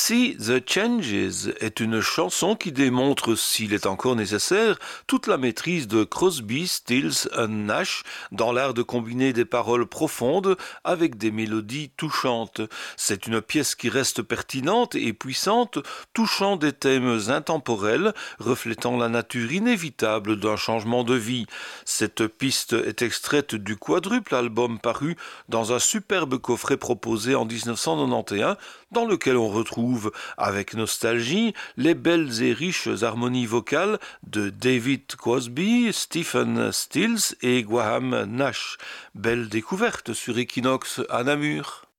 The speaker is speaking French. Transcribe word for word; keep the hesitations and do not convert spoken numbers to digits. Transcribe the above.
See the Changes est une chanson qui démontre, s'il est encore nécessaire, toute la maîtrise de Crosby, Stills and Nash dans l'art de combiner des paroles profondes avec des mélodies touchantes. C'est une pièce qui reste pertinente et puissante, touchant des thèmes intemporels, reflétant la nature inévitable d'un changement de vie. Cette piste est extraite du quadruple album paru dans un superbe coffret proposé en dix-neuf cent quatre-vingt-onze, dans lequel on retrouve, avec nostalgie, les belles et riches harmonies vocales de David Crosby, Stephen Stills et Graham Nash. Belle découverte sur Equinox à Namur.